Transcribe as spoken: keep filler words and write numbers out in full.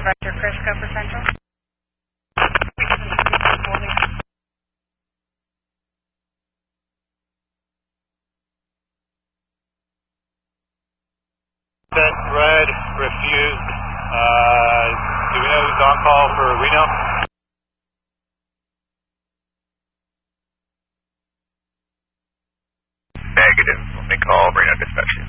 Supervisor Krishka for Central. Set red, refused. Uh, do we know who's on call for Reno? Negative. Let me call Reno Dispatch.